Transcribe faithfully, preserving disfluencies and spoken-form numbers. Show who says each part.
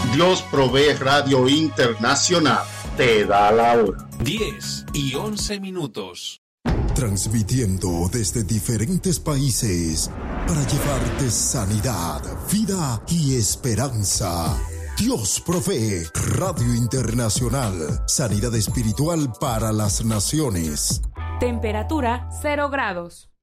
Speaker 1: Dios Provee Radio Internacional te da la hora.
Speaker 2: diez y once minutos.
Speaker 3: Transmitiendo desde diferentes países para llevarte sanidad, vida y esperanza. Dios Provee Radio Internacional. Sanidad espiritual para las naciones.
Speaker 4: Temperatura cero grados.